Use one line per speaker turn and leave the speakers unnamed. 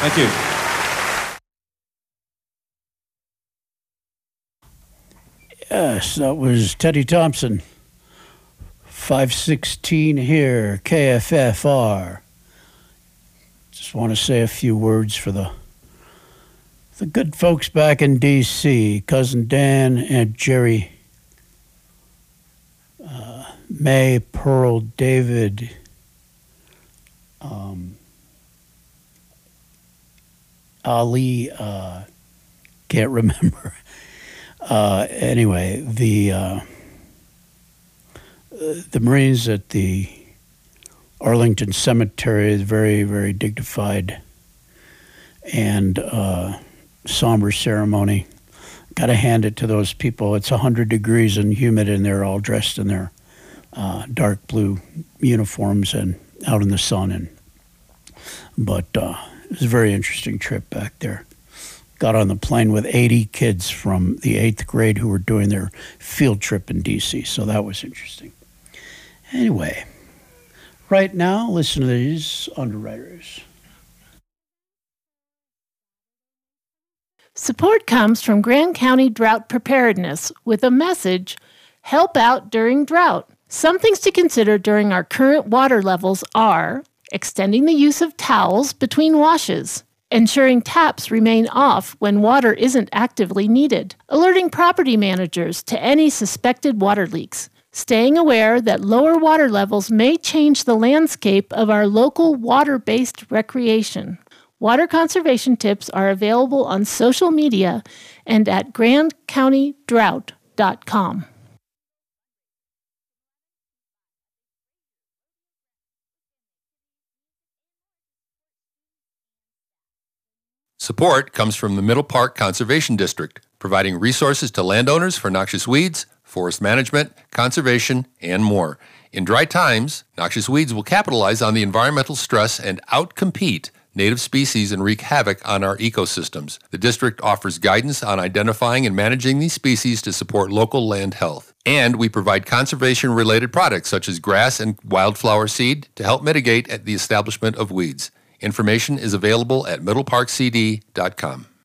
Thank you.
Yes, that was Teddy Thompson. 516 here, KFFR. Just want to say a few words for the good folks back in D.C., Cousin Dan and Jerry, May, Pearl, David, Ali, can't remember. Anyway, the Marines at the Arlington Cemetery is very, very dignified and somber ceremony. Got to hand it to those people. It's 100 degrees and humid, and they're all dressed in their dark blue uniforms and out in the sun. But it was a very interesting trip back there. Got on the plane with 80 kids from the 8th grade who were doing their field trip in D.C., so that was interesting. Anyway, right now, listen to these underwriters.
Support comes from Grand County Drought Preparedness with a message, help out during drought. Some things to consider during our current water levels are extending the use of towels between washes, ensuring taps remain off when water isn't actively needed, alerting property managers to any suspected water leaks, staying aware that lower water levels may change the landscape of our local water-based recreation. Water conservation tips are available on social media and at grandcountydrought.com.
Support comes from the Middle Park Conservation District, providing resources to landowners for noxious weeds, forest management, conservation, and more. In dry times, noxious weeds will capitalize on the environmental stress and outcompete native species and wreak havoc on our ecosystems. The district offers guidance on identifying and managing these species to support local land health. And we provide conservation-related products such as grass and wildflower seed to help mitigate the establishment of weeds. Information is available at middleparkcd.com.